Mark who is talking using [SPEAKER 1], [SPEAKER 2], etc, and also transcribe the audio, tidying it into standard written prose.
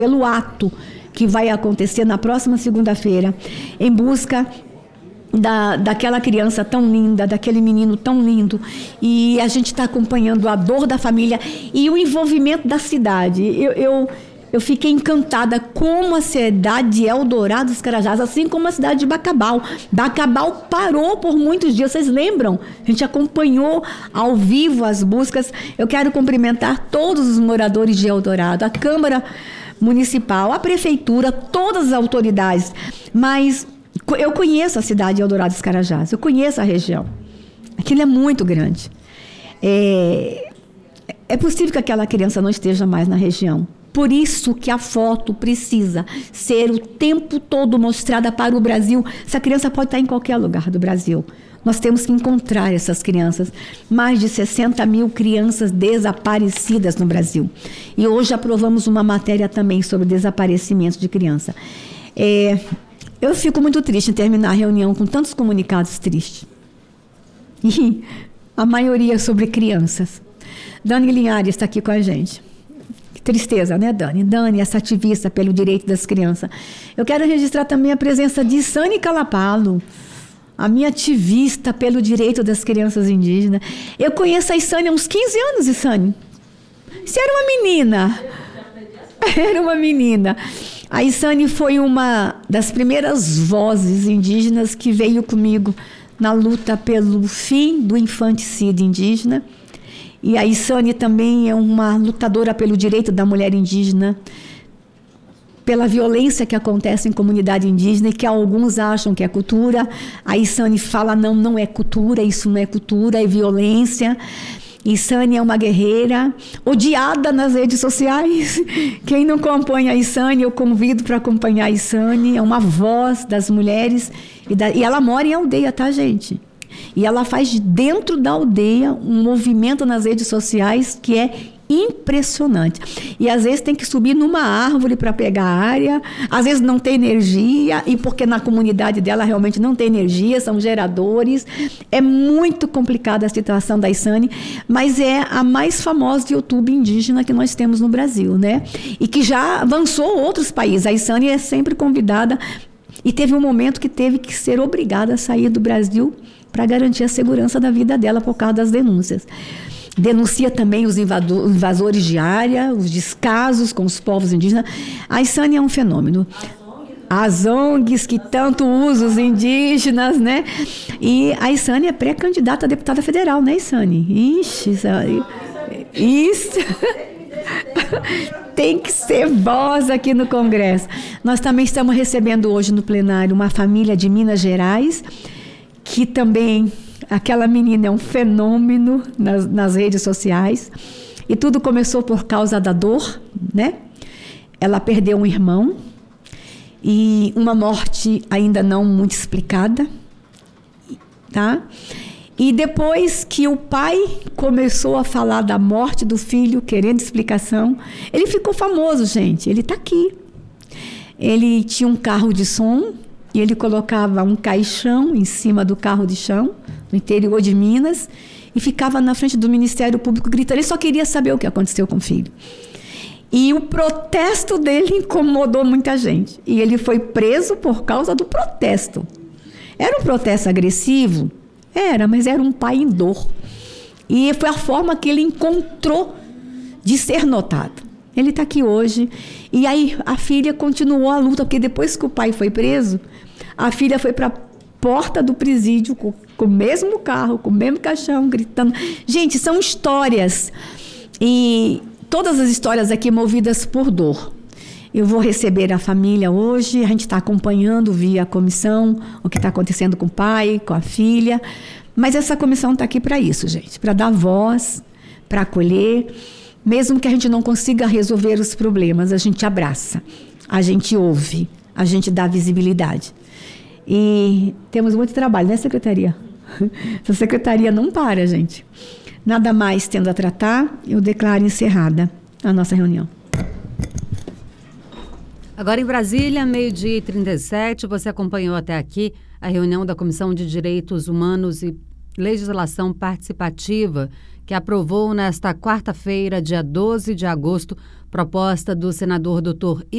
[SPEAKER 1] pelo ato que vai acontecer na próxima segunda-feira, em busca daquela criança tão linda, daquele menino tão lindo. E a gente está acompanhando a dor da família e o envolvimento da cidade. Eu fiquei encantada como a cidade de Eldorado dos Carajás, assim como a cidade de Bacabal. Bacabal parou por muitos dias, vocês lembram? A gente acompanhou ao vivo as buscas. Eu quero cumprimentar todos os moradores de Eldorado, a Câmara Municipal, a Prefeitura, todas as autoridades. Mas eu conheço a cidade de Eldorado dos Carajás, eu conheço a região. Aquilo é muito grande. É possível que aquela criança não esteja mais na região. Por isso que a foto precisa ser o tempo todo mostrada para o Brasil. Essa criança pode estar em qualquer lugar do Brasil. Nós temos que encontrar essas crianças. Mais de 60 mil crianças desaparecidas no Brasil. E hoje aprovamos uma matéria também sobre desaparecimento de criança. Eu fico muito triste em terminar a reunião com tantos comunicados tristes. E a maioria sobre crianças. Dani Linhares está aqui com a gente. Tristeza, né, Dani? Dani, essa ativista pelo direito das crianças. Eu quero registrar também a presença de Isane Calapalo, a minha ativista pelo direito das crianças indígenas. Eu conheço a Isane há uns 15 anos, Isane. Você era uma menina. Era uma menina. A Isane foi uma das primeiras vozes indígenas que veio comigo na luta pelo fim do infanticídio indígena. E a Isane também é uma lutadora pelo direito da mulher indígena, pela violência que acontece em comunidade indígena e que alguns acham que é cultura. A Isane fala, não é cultura, isso não é cultura, é violência. Isane é uma guerreira, odiada nas redes sociais. Quem não acompanha a Isane, eu convido para acompanhar a Isane. É uma voz das mulheres e ela mora em aldeia, tá, gente? E ela faz dentro da aldeia um movimento nas redes sociais que é impressionante. E às vezes tem que subir numa árvore para pegar a área, às vezes não tem energia, e porque na comunidade dela realmente não tem energia, são geradores. É muito complicada a situação da Isane, mas é a mais famosa de YouTube indígena que nós temos no Brasil, né? E que já avançou outros países. A Isane é sempre convidada e teve um momento que teve que ser obrigada a sair do Brasil para garantir a segurança da vida dela por causa das denúncias. Denuncia também os invasores de área, os descasos com os povos indígenas. A Isane é um fenômeno. As ONGs que tanto usam os indígenas, né? E a Isane é pré-candidata a deputada federal, né, Isane? Ixi, isso. Tem que ser voz aqui no Congresso. Nós também estamos recebendo hoje no plenário uma família de Minas Gerais, que também, aquela menina é um fenômeno nas redes sociais. E tudo começou por causa da dor, né? Ela perdeu um irmão e uma morte ainda não muito explicada, tá? E depois que o pai começou a falar da morte do filho, querendo explicação, ele ficou famoso, gente. Ele está aqui. Ele tinha um carro de som e ele colocava um caixão em cima do carro de chão, no interior de Minas, e ficava na frente do Ministério Público gritando. Ele só queria saber o que aconteceu com o filho. E o protesto dele incomodou muita gente. E ele foi preso por causa do protesto. Era um protesto agressivo? Era, mas era um pai em dor. E foi a forma que ele encontrou de ser notado. Ele está aqui hoje. E aí a filha continuou a luta, porque depois que o pai foi preso, a filha foi para a porta do presídio com o mesmo carro, com o mesmo caixão, gritando. Gente, são histórias. E todas as histórias aqui movidas por dor. Eu vou receber a família hoje, a gente está acompanhando via comissão o que está acontecendo com o pai, com a filha. Mas essa comissão está aqui para isso, gente, para dar voz, para acolher. Mesmo que a gente não consiga resolver os problemas, a gente abraça, a gente ouve, a gente dá visibilidade. E temos muito trabalho, né, secretaria? Essa secretaria não para, gente. Nada mais tendo a tratar, eu declaro encerrada a nossa reunião.
[SPEAKER 2] Agora em Brasília, 12h37, você acompanhou até aqui a reunião da Comissão de Direitos Humanos e Legislação Participativa, que aprovou nesta quarta-feira, dia 12 de agosto, Proposta do senador Dr.